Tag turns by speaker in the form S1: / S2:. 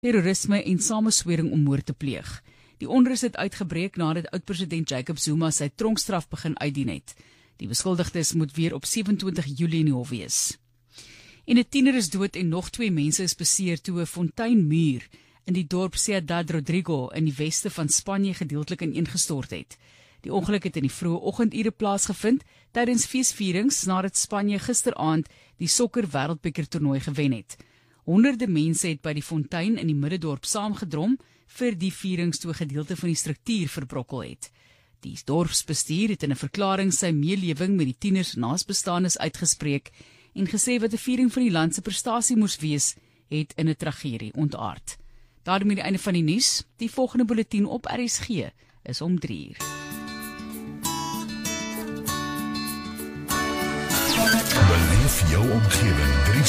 S1: terrorisme en sameswering om moord te pleeg. Die onrus het uitgebreek nadat oud-president Jacob Zuma sy tronkstraf begin uitdien het. Die beskuldigdes moet weer op 27 Julie in die hof wees. En 'n tiener is dood en nog 2 mense is beseer toe 'n fonteinmuur in die dorp Ciudad Rodrigo in die weste van Spanje gedeeltelik ineengestort het. Die ongeluk het in die vroeë oggendure plaasgevind tydens feesvierings nadat Spanje gisteraand die sokker wêreldbeker toernooi gewen het. Honderde mense het by die fontein in die middedorp saamgedrom vir die vierings toe 'n gedeelte van die struktuur verbrokkel het. Die dorpsbestuur het in 'n verklaring sy meelewing met die tieners naasbestaanes uitgespreek en gesê wat 'n viering van die land se prestasie moes wees, het in 'n tragedie ontaard. Daarmee die einde van die nuus. Die volgende bulletin op RSG is om 3:00.
S2: Beleef jou omgewing